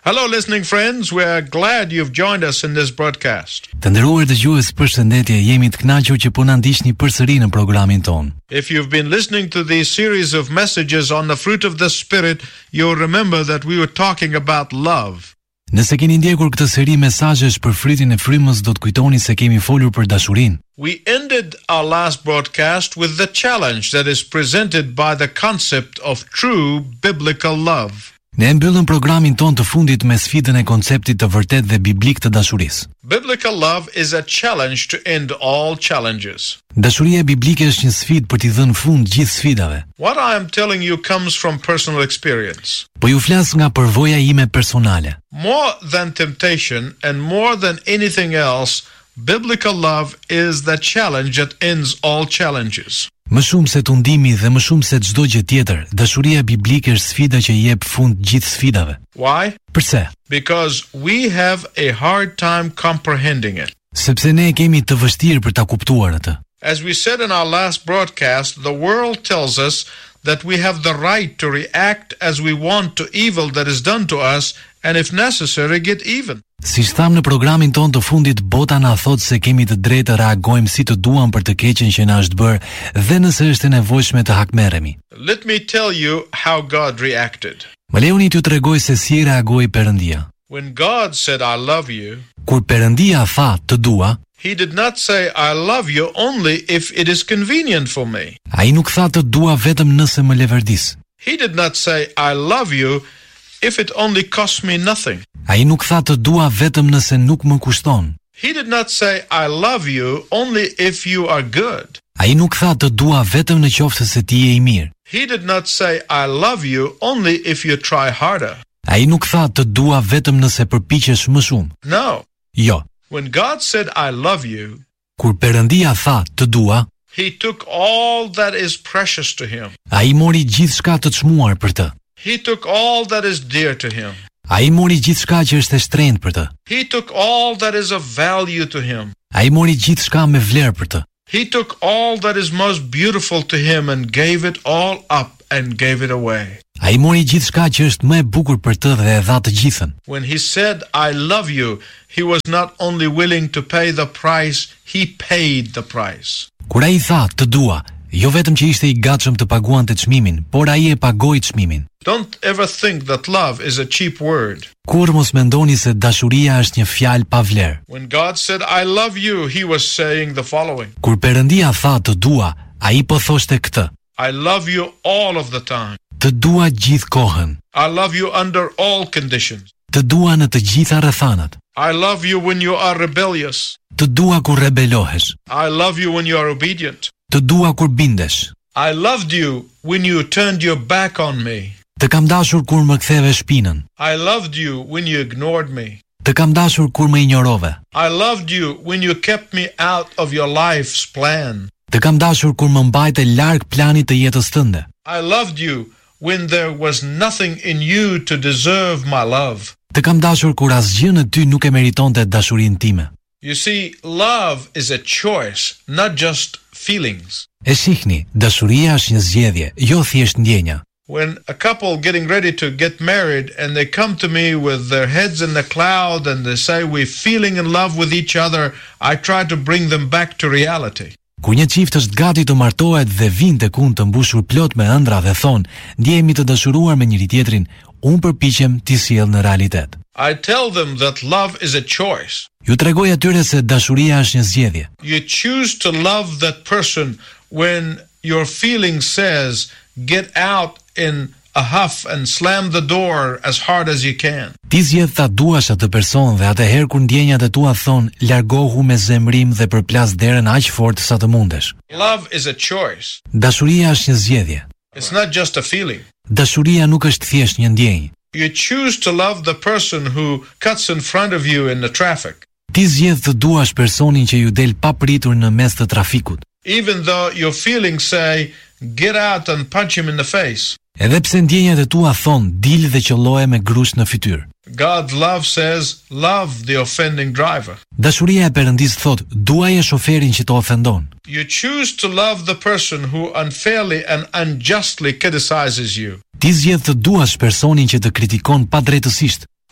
Hello listening friends, we are glad you've joined us in this broadcast. Të nderuar dëgjues, përshëndetje, jemi të kënaqur që po na ndiqni përsëri në programin ton. If you've been listening to these series of messages on the fruit of the Spirit, you'll remember that we were talking about love. Nëse keni ndjekur këtë seri mesazhesh për fritin e frymës, do të kujtoni se kemi folur për dashurinë. We ended our last broadcast with the challenge that is presented by the concept of true biblical love. Ne mbyllëm programin ton të fundit me sfidën e konceptit të vërtet dhe biblik të dashurisë. Biblical love is a challenge to end all challenges. Dashuria biblike është një sfidë për t'i dhënë fund gjithë sfidave. What I am telling you comes from personal experience. Po ju flas nga përvoja ime personale. More than temptation and more than anything else, biblical love is the challenge that ends all challenges. Më shumë se tundimi dhe më shumë se çdo gjë tjetër, dashuria biblike është sfida që jep fund gjithë sfidave. Why? Pse? Because we have a hard time comprehending it. Sepse ne kemi të vështirë për ta kuptuar atë. As we said in our last broadcast, the world tells us that we have the right to react as we want to evil that is done to us and if necessary get even. Siç tham në programin ton të fundit, bota na thot se kemi të drejtë të reagojmë si të duam për të keqen që na është bërë dhe nëse është e nevojshme të hakmerremi. Let me tell you how God reacted. Më lejoni t'ju tregoj se si reagoi Perëndia. When God said I love you, Kur Perëndia tha të dua, He did not say I love you only if it is convenient for me. ai nuk tha të dua vetëm nëse më leverdis. He did not say I love you if it only costs me nothing. Ai nuk tha të dua vetëm nëse nuk më kushton. He did not say I love you only if you are good. Ai nuk tha të dua vetëm në qoftë se ti je i mirë. He did not say I love you only if you try harder. Ai nuk tha të dua vetëm nëse përpiqesh më shumë. No. Jo. When God said I love you, Kur Perëndia tha të dua, He took all that is precious to Him. ai mori gjithçka të çmuar për të. He took all that is dear to Him. Ai mori gjithçka që është e shtrenjtë për të. He took all that is of value to Him. Ai mori gjithçka me vlerë për të. He took all that is most beautiful to Him and gave it all up and gave it away. Ai mori gjithçka që është më e bukur për të dhe e dha të gjithën. When He said, I love you, He was not only willing to pay the price, He paid the price. Kur ai tha të dua, jo vetëm që ishte i gatshëm të paguante çmimin, por ai e pagoi çmimin. Don't ever think that love is a cheap word. Kur mos mendoni se dashuria është një fjalë pa vlerë. When God said, I love you, He was saying the following. Kur Perëndia tha të dua, ai po thoshte këtë: I love you all of the time. Të dua gjithë kohën. I love you under all conditions. Të dua në të gjitha rrethanat. I love you when you are rebellious. Të dua kur rebelohesh. I love you when you are obedient. Të dua kur bindesh. I loved you when you turned your back on me. Të kam dashur kur më ktheve shpinën. I loved you when you ignored me. Të kam dashur kur më injorove. I loved you when you kept me out of your life's plan. Të kam dashur kur më mbajte larg planit të jetës tënde. I loved you when there was nothing in you to deserve my love. Të kam dashur kur asgjë në ty nuk e meritonte dashurinë time. You see, love is a choice, not just feelings. E shihni, dashuria është një zgjedhje, jo thjesht ndjenja. When a couple getting ready to get married and they come to me with their heads in the cloud and they say we're feeling in love with each other, I try to bring them back to reality. Kur një çift është gati të martohet dhe vin tek unë të mbushur plot me ëndra dhe thon, ndjehemi të dashuruar me njëri tjetrin, unë përpiqem t'i sjell në realitet. I tell them that love is a choice. Ju tregoj atyre se dashuria është një zgjedhje. You choose to love that person when your feeling says get out in a huff and slam the door as hard as you can. Ti zgjedh ta duash atë person dhe atëherë kur ndjenjat e tua thon largohu me zemrim dhe përplas derën aq fort sa të mundesh. Love is a choice. Dashuria është një zgjedhje. It's not just a feeling. Dashuria nuk është thjesht një ndjenjë. You choose to love the person who cuts in front of you in the traffic. Ti zgjedh të duash personin që ju del papritur në mes të trafikut. Even though your feelings say get out and punch him in the face. Edhe pse ndjenjat e tua thon dil dhe qelloje me grush në fytyrë. God's love says love the offending driver. Dashuria e Perëndisë thot duaje shoferin që të ofendon. You choose to love the person who unfairly and unjustly criticizes you. Ti zgjedh të duash personin që të kritikon padrejtësisht.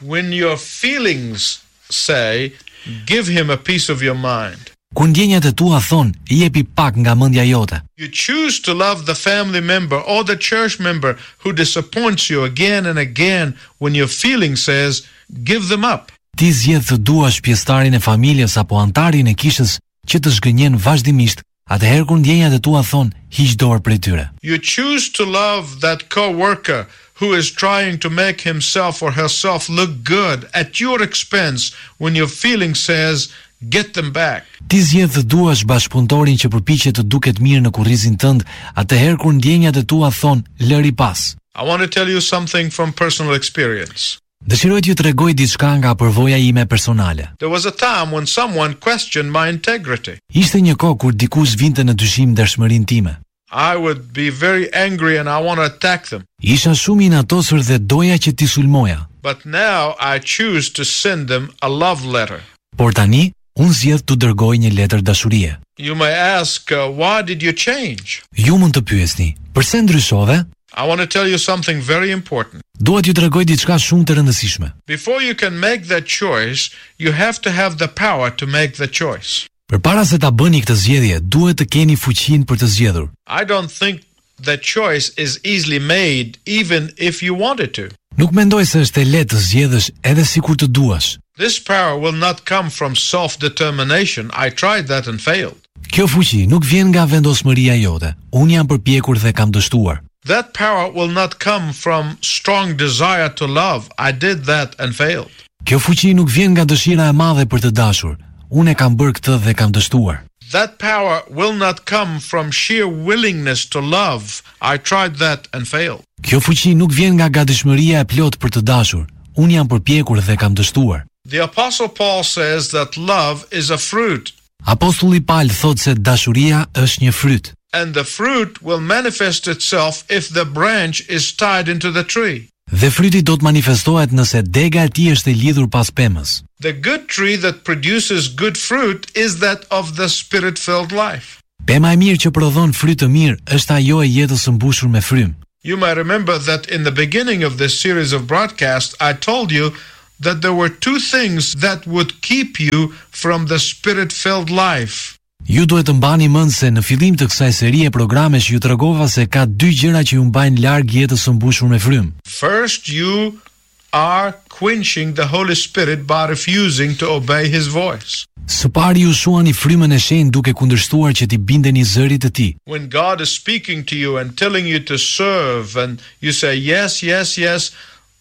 When your feelings say, give him a piece of your mind. Kur ndjenjat e tua thon, jepi pak nga mendja jote. You choose to love the family member or the church member who disappoints you again and again when your feeling says, give them up. Ti zgjedh të duash pjesëtarin e familjes apo antarin e kishës që të zgënjen vazhdimisht, atëherë kur ndjenjat e tua thon, hiq dorë prej tyre. You choose to love that co-worker who is trying to make himself or herself look good at your expense when your feeling says, get them back. Ti zgjedh të duash bashkëpunëtorin që përpiqet të duket mirë në kurrizin tënd, atëherë kur ndjenjat e tua thon, lëri pas. I want to tell you something from personal experience. Dëshiroj t'ju tregoj diçka nga përvoja ime personale. There was a time when someone questioned my integrity. Ishte një kohë kur dikush vinte në dyshim ndershmërinë time. I would be very angry and I want to attack them. Isha shumë i natosur dhe doja që t'i sulmoja. But now I choose to send them a love letter. Por tani, unë zgjedh t'u dërgoj një letër dashurie. You may ask, why did you change? Ju mund të pyesni, pse ndryshove? I want to tell you something very important. Dua t'ju tregoj diçka shumë të rëndësishme. Before you can make that choice, you have to have the power to make the choice. Përpara se ta bëni këtë zgjedhje, duhet të keni fuqinë për të zgjedhur. I don't think that choice is easily made even if you wanted to. Nuk mendoj se është e lehtë të zgjedhësh edhe sikur të duash. This power will not come from self-determination. I tried that and failed. Kjo fuqi nuk vjen nga vendosmëria jote. Unë jam përpjekur dhe kam dështuar. That power will not come from strong desire to love. I did that and failed. Kjo fuqi nuk vjen nga dëshira e madhe për të dashur. Unë e kam bërë këtë dhe kam dështuar. That power will not come from sheer willingness to love. I tried that and failed. Kjo fuqi nuk vjen nga gatishmëria e plot për të dashur. Unë jam përpjekur dhe kam dështuar. The Apostle Paul says that love is a fruit. Apostulli Paul thot se dashuria është një fryt. And the fruit will manifest itself if the branch is tied into the tree. Dhe fryti do të manifestohet nëse dega e tij është e lidhur pas pemës. The good tree that produces good fruit is that of the spirit-filled life. Pema e mirë që prodhon fryt të mirë është ajo e jetës së mbushur me frym. You may remember that in the beginning of this series of broadcasts, I told you that there were two things that would keep you from the spirit-filled life. Ju duhet të mbani mend se në fillim të kësaj serie programesh ju tregova se ka dy gjëra që ju mbajnë larg jetës së mbushur me frym. First, you are quenching the Holy Spirit by refusing to obey His voice. Së pari ju shuani frymën e shenjtë duke kundërshtuar që t'i bindeni zërit të Tij. When God is speaking to you and telling you to serve and you say yes, yes, yes,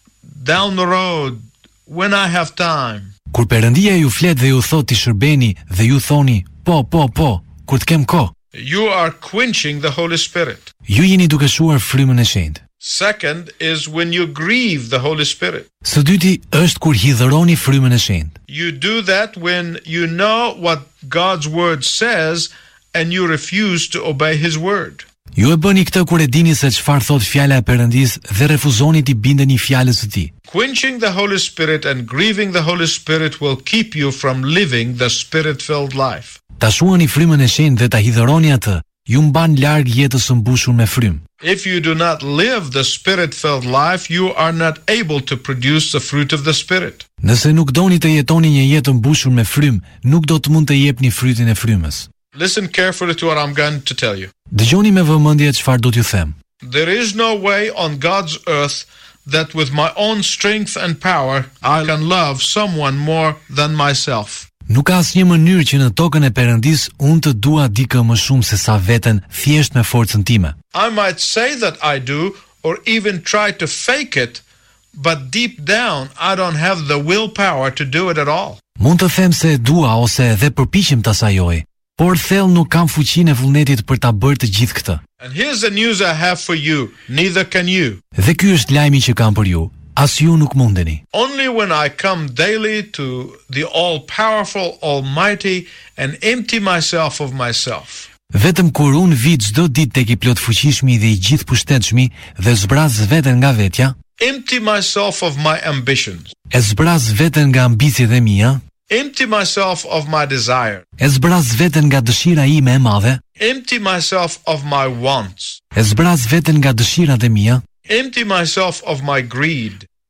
down the road, when I have time. Kur Perëndia ju flet dhe ju thot t'i shërbeni dhe ju thoni po, kur të kem kohë. You are quenching the Holy Spirit. Ju jeni duke shuar frymën e shenjtë. Second is when you grieve the Holy Spirit. Së dyti është kur hidhëroni frymën e shenjtë. You do that when you know what God's word says and you refuse to obey His word. Ju e bëni këtë kur e dini se çfarë thot fjala e Perëndisë dhe refuzoni t'i bindeni fjalës së Tij. Quenching the Holy Spirit and grieving the Holy Spirit will keep you from living the spirit-filled life. Ta shuani frymën e shenjtë dhe ta hidhëroni atë, ju mban larg jetës së mbushur me frym. If you do not live the spirit-filled life, you are not able to produce the fruit of the Spirit. Nëse nuk doni të jetoni një jetë mbushur me frym, nuk do të mund të jepni frytin e frymës. Listen carefully to what I'm going to tell you. Dëgjoni me vëmendje çfarë do t'ju them. There is no way on God's earth that with my own strength and power I can love someone more than myself. Nuk ka asnjë mënyrë që në tokën e Perëndisë unë të dua dikë më shumë se sa veten thjesht me forcën time. I might say that I do or even try to fake it, but deep down I don't have the willpower to do it at all. Mund të them se e dua ose edhe përpiqem ta sajoj, por thellë nuk kam fuqinë e vullnetit për ta bërë të gjithë këtë. And here's the news I have for you, neither can you. Dhe ky është lajmi që kam për ju. As ju nuk mundeni. Only when I come daily to the all-powerful, almighty, and empty myself of myself. Vetëm kur unë vi çdo ditë tek I plot fuqishmi dhe I gjithë pushtetshmi dhe zbraz veten nga vetja, empty myself of my ambitions. E zbraz veten nga ambicjet e mia, empty myself of my desire. E zbraz veten nga dëshira ime e madhe, empty myself of my wants. E zbraz veten nga dëshirat e mia, empty myself of my greed.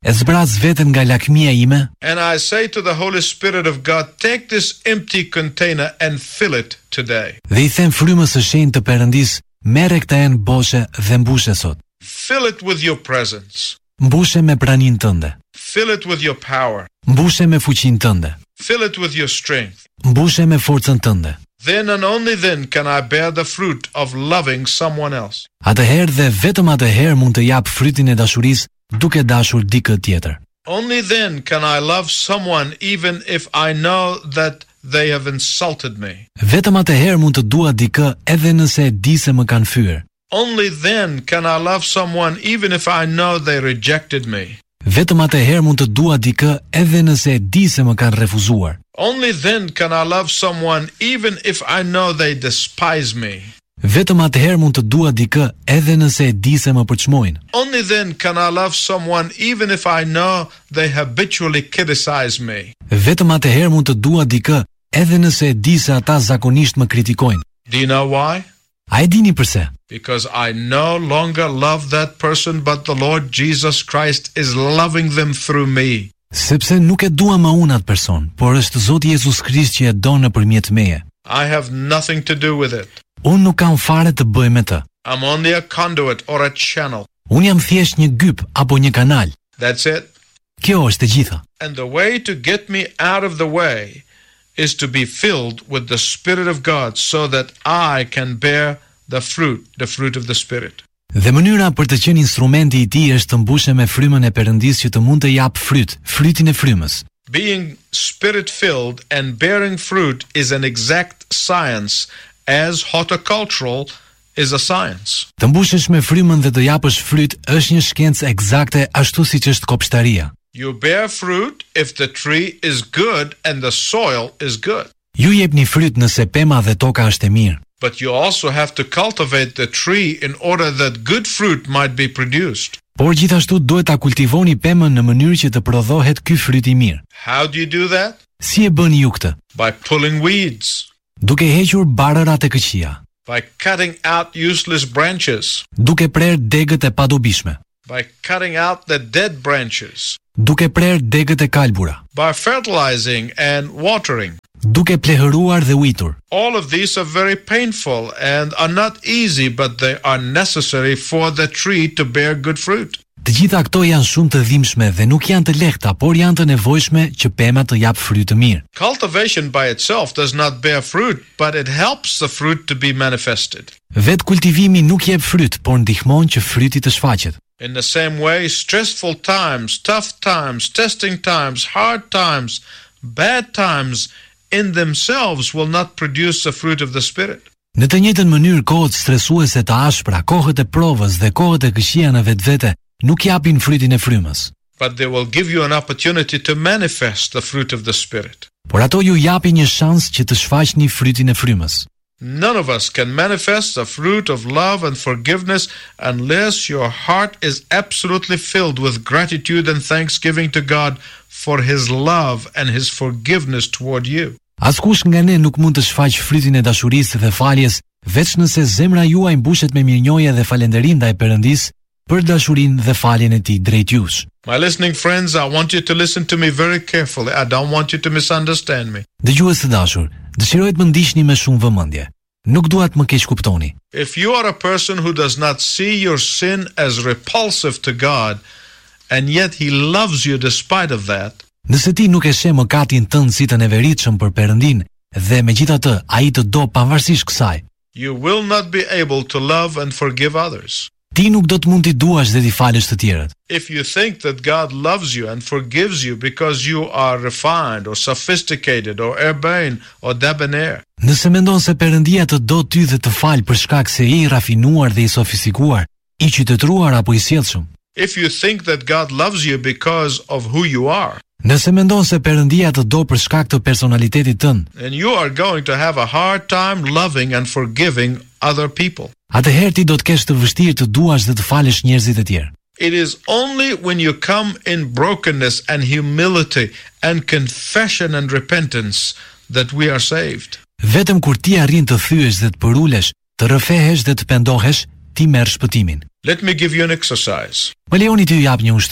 E zbraz veten nga lakmia ime, and I say to the Holy Spirit of God, take this empty container and fill it today. dhe I them frymës së shenjtë të Perëndis, merre këtë enë boshe dhe mbushe sot. Fill it with your presence. Mbushe me praninë tënde. Fill it with your power. Mbushe me fuqinë tënde. Fill it with your strength. Mbushe me forcën tënde. Then and only then can I bear the fruit of loving someone else. Atëherë dhe vetëm atëherë mund të jap frytin e dashurisë duke dashur dikë tjetër. Only then can I love someone even if I know that they have insulted me. Vetëm atëherë mund të dua dikë edhe nëse e di se më kanë fyer. Only then can I love someone even if I know they rejected me. Vetëm atëherë mund të dua dikë edhe nëse e di se më kanë refuzuar. Only then can I love someone even if I know they despise me. Vetëm atëherë mund të dua dikë edhe nëse e di se më përçmojnë. Only then can I love someone even if I know they habitually criticize me. Vetëm atëherë mund të dua dikë edhe nëse e di se ata zakonisht më kritikojnë. Do you know why? A e dini pse? Because I no longer love that person, but the Lord Jesus Christ is loving them through me. Sepse nuk e dua më unë atë person, por është Zoti Jezus Krisht që e don nëpërmjet meje. I have nothing to do with it. Unë nuk kam fare të bëj me të. I'm only a conduit or a channel. Unë jam thjesht një gyp apo një kanal. That's it. Kjo është e gjitha. And the way to get me out of the way is to be filled with the Spirit of God so that I can bear the fruit of the Spirit. Dhe mënyra për të qenë instrumenti I tij është të mbushem me frymën e Perëndisë që të mund të jap frytin e frymës. Being Spirit-filled and bearing fruit is an exact science, as horticultural is a science. Të mbushesh me frymën dhe të japësh fryt është një shkencë eksakte ashtu siç është kopshtaria. You bear fruit if the tree is good and the soil is good. Ju jepni fryt nëse pema dhe toka është e mirë. But you also have to cultivate the tree in order that good fruit might be produced. Por gjithashtu duhet ta kultivoni pemën në mënyrë që të prodhohet ky fryt I mirë. How do you do that? Si e bëni ju këtë? By pulling weeds, Duke hequr barërat e këqija, by cutting out useless branches, duke prerë degët e padobishme, by cutting out the dead branches, duke prerë degët e kalbura, by fertilizing and watering. duke plehëruar dhe ujtur. All of these are very painful and are not easy, but they are necessary for the tree to bear good fruit. Të gjitha këto janë shumë të dhimbshme dhe nuk janë të lehta, por janë të nevojshme që pema të jap fryt të mirë. Cultivation by itself does not bear fruit, but it helps the fruit to be manifested. Vetë kultivimi nuk jep fryt, por ndihmon që fryti të shfaqet. In the same way, stressful times, tough times, testing times, hard times, bad times in themselves will not produce the fruit of the Spirit. Në të njëjtën mënyrë, kohët stresuese të ashpra, kohët e provës dhe kohët e këqija në vetvete nuk japin frytin e frymës. But they will give you an opportunity to manifest the fruit of the Spirit. Por ato ju japin një shans që të shfaqni frytin e frymës. None of us can manifest the fruit of love and forgiveness unless your heart is absolutely filled with gratitude and thanksgiving to God for His love and His forgiveness toward you. Askush nga ne nuk mund të shfaq frytin e dashurisë dhe faljes veç nëse zemra juaj mbushet me mirënjohje dhe falënderim ndaj Perëndisë për dashurinë dhe faljen e Tij drejt jush. My listening friends, I want you to listen to me very carefully. I don't want you to misunderstand me. Dëgjues të dashur, dëshiroj të më ndiqni me shumë vëmendje. Nuk dua të më keq kuptoni. If you are a person who does not see your sin as repulsive to God, and yet He loves you despite of that, Nëse ti nuk e sheh mëkatin tënd si të neveritshëm për Perëndin dhe megjithatë ai të do pavarësisht kësaj, you will not be able to love and forgive others. ti nuk do të mund t'i duash dhe t'i falësh të tjerët. If you think that God loves you and forgives you because you are refined or sophisticated or urbane or debonair, Nëse mendon se Perëndia të do ty dhe të fal për shkak se je I rafinuar dhe I sofistikuar, I qytetëruar apo I sjellshëm, if you think that God loves you because of who you are, nëse mendon se Perëndia të do për shkak të personalitetit tënd, then you are going to have a hard time loving and forgiving other people. atëherë ti do të kesh të vështirë të duash dhe të falësh njerëzit e tjerë. It is only when you come in brokenness and humility and confession and repentance that we are saved. Vetëm kur ti arrin të thyesh dhe të përulesh, të rrëfehesh dhe të pendohesh, ti merr shpëtimin. Let me give you an exercise. Më lejoni t'ju jap një ushtrim.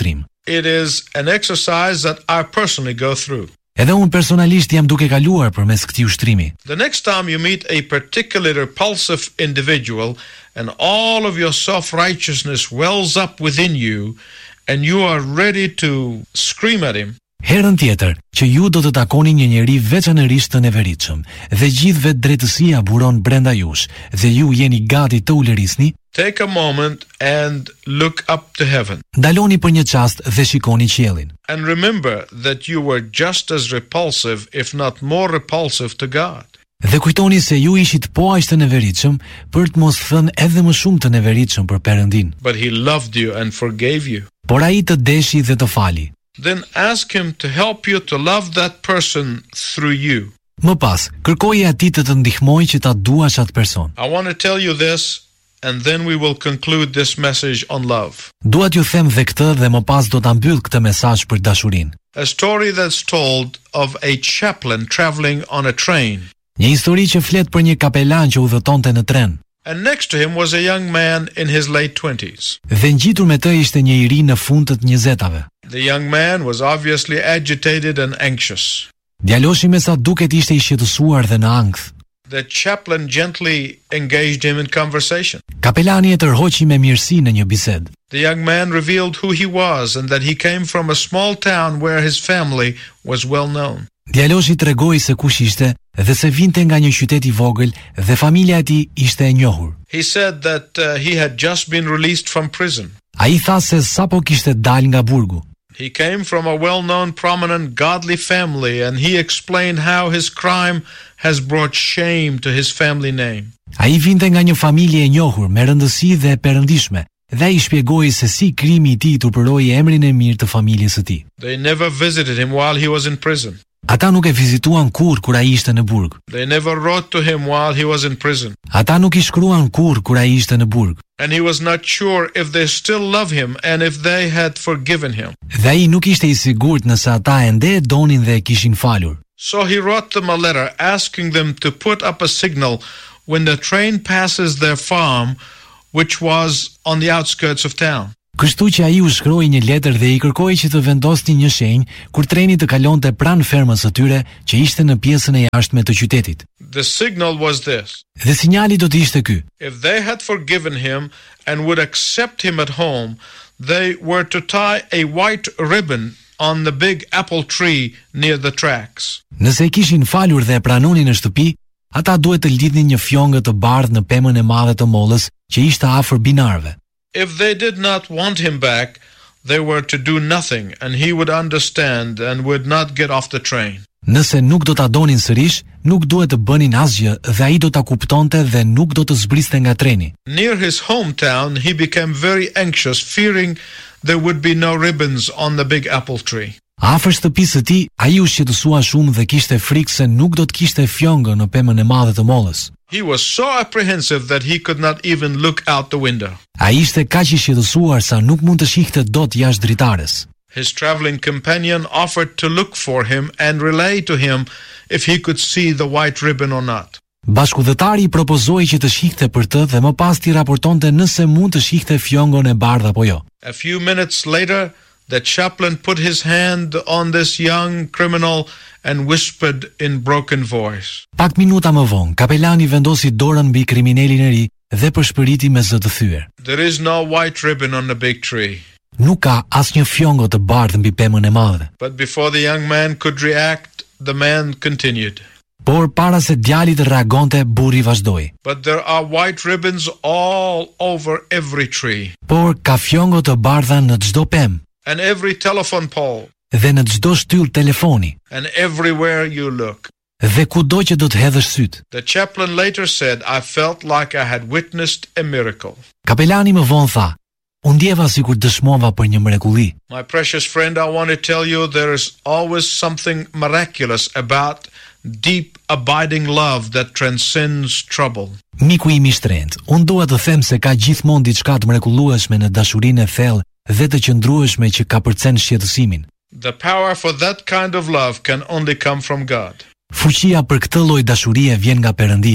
it is an exercise that I personally go through. Edhe unë personalisht jam duke kaluar përmes këtij ushtrimi. The next time you meet a particularly repulsive individual and all of your self-righteousness wells up within you and you are ready to scream at him, Herën tjetër që ju do të takoni një njeri veçanërisht të neveritshëm dhe gjithë vetëdrejtësia buron brenda jush dhe ju jeni gati të ulërisni, take a moment and look up to heaven. ndaloni për një çast dhe shikoni qiellin. And remember that you were just as repulsive, if not more repulsive, to God. Dhe kujtoni se ju ishit po aq të neveritshëm për të mos thënë edhe më shumë të neveritshëm për Perëndin. But he loved you and forgave you. Por ai të deshi dhe të fali. Then ask him to help you to love that person through you. Më pas, kërkoje atij të ndihmojë që ta duash atë person. I want to tell you this, and then we will conclude this message on love. Dua t'ju them dhe këtë dhe më pas do ta mbyll këtë mesazh për dashurinë. A story that's told of a chaplain traveling on a train. Një histori që flet për një kapelan që udhëtonte në tren. And next to him was a young man in his late 20s. Dhe ngjitur me të ishte një i ri në fund të 20-tave. The young man was obviously agitated and anxious. Djaloshi me sa duket ishte i shqetësuar dhe në ankth. The chaplain gently engaged him in conversation. Kapelani e tërhoqi me mirësi në një bisedë. The young man revealed who he was and that he came from a small town where his family was well known. Djaloshi tregoi se kush ishte dhe se vinte nga një qytet i vogël dhe familja e tij ishte e njohur. He said that he had just been released from prison. Ai tha se sapo kishte dalë nga burgu. He came from a well-known, prominent, godly family, and he explained how his crime has brought shame to his family name. Ai vinte nga një familje e njohur me rëndësi dhe e perëndishme, dhe ai shpjegoi se si krimi i tij turpëroi emrin e mirë të familjes së tij. They never visited him while he was in prison. Ata nuk e vizituan kur ai ishte në burg. They never wrote to him while he was in prison. Ata nuk I shkruan kur ai ishte në burg. And he was not sure if they still love him and if they had forgiven him. Dhe ai nuk ishte I sigurt nëse ata ende e donin dhe e kishin falur. So he wrote them a letter asking them to put up a signal when the train passes their farm, which was on the outskirts of town. Kështu që ai u shkroi një letër dhe I kërkoi që të vendosnin një shenjë kur treni të kalonte pranë fermës së tyre që ishte në pjesën e jashtme të qytetit. The signal was this. Dhe sinjali do të ishte ky. If they had forgiven him and would accept him at home, they were to tie a white ribbon on the big apple tree near the tracks. Nëse I kishin falur dhe e pranonin në shtëpi, ata duhet të lidhnin një fjongë të bardhë në pemën e madhe të mollës që ishte afër binarëve. If they did not want him back, they were to do nothing and he would understand and would not get off the train. Nëse nuk do ta donin sërish, nuk duhet të bënin asgjë dhe ai do ta kuptonte dhe nuk do të zbriste nga treni. Near his hometown, he became very anxious, fearing there would be no ribbons on the big apple tree. Afër shtëpisë së tij, ai u shqetësua shumë dhe kishte frikë se nuk do të kishte fjongë në pemën e madhe të mollës. He was so apprehensive that he could not even look out the window. Ai ishte kaq I shqetësuar sa nuk mund të shihte dot jashtë dritares. His traveling companion offered to look for him and relay to him if he could see the white ribbon or not. Bashkëdhëtari I propozoi që të shihte për të dhe më pas t'i raportonte nëse mund të shihte fjongën e bardhë apo jo. A few minutes later, the chaplain put his hand on this young criminal and whispered in broken voice. Pak minuta më vonë, kapelani vendosi dorën mbi kriminalin e ri dhe përshpëriti me zë të thyer. There is no white ribbon on the big tree. Nuk ka asnjë fjongë të bardhë mbi pemën e madhe. But before the young man could react, the man continued. Por para se djali të reagonte, burri vazhdoi. But there are white ribbons all over every tree. Por ka fjongë të bardha në çdo pemë. And every telephone pole. Dhe në çdo shtyllë telefoni. And everywhere you look. Dhe kudo që do të hedhësh syt. The chaplain later said, I felt like I had witnessed a miracle. Kapelani më vonë tha, u ndjeva sikur dëshmova për një mrekulli. My precious friend, I want to tell you there is always something miraculous about deep abiding love that transcends trouble. Miku im I shtrenjtë, unë dua të them se ka gjithmonë diçka të mrekullueshme në dashurinë e thellë dhe të qëndrueshme që ka përcen shqetësimin. The power for that kind of love can only come from God. Fuqia për këtë lloj dashurie vjen nga Perëndia.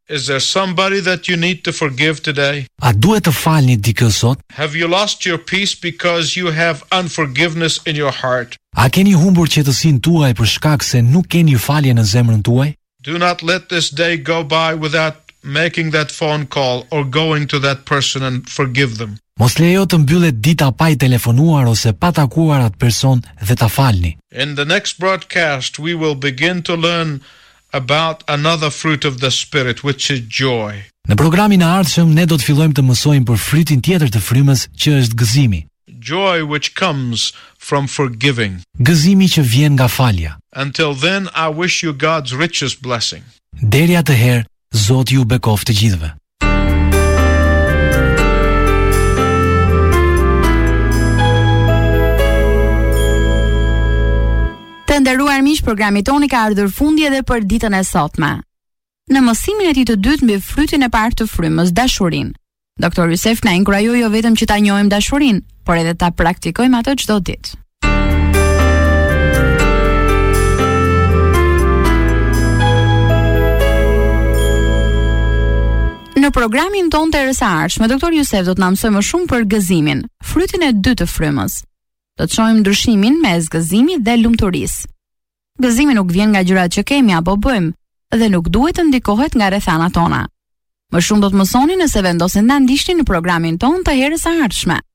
Is there somebody that you need to forgive today? A duhet të falni dikë sot? Have you lost your peace because you have unforgiveness in your heart? A keni humbur qetësinë tuaj për shkak se nuk keni falje në zemrën tuaj? Do not let this day go by without making that phone call or going to that person and forgive them. Mos lejo të mbyllet dita pa i telefonuar ose pa takuar atë person dhe ta falni. In the next broadcast, we will begin to learn about another fruit of the Spirit, which is joy. Në programin e ardhshëm ne do të fillojmë të mësojmë për frytin tjetër të frymës, që është gëzimi. Joy which comes from forgiving. Gëzimi që vjen nga falja. Until then, I wish you God's richest blessing. Deri atëherë, Zoti ju bekoft të gjithëve. Të nderuar miq, programi toni ka ardhur fundi edhe për ditën e sotme. Në mësimin e tij të dytë mbi frytin e parë të frymës, dashurinë, Dr. Yusef na inkurajoi jo vetëm që ta njohim dashurinë, por edhe ta praktikojmë atë çdo ditë. Në programin ton të erësardhshëm, Dr. Yusef do të na mësojë më shumë për gëzimin, frytin e dytë të frymës. Do të shohim ndryshimin mes gëzimit dhe lumturisë. Gëzimi nuk vjen nga gjërat që kemi apo bëjmë dhe nuk duhet të ndikohet nga rrethanat tona. Më shumë do të mësoni nëse vendosni ta ndiqni në programin ton të herës së ardhshme.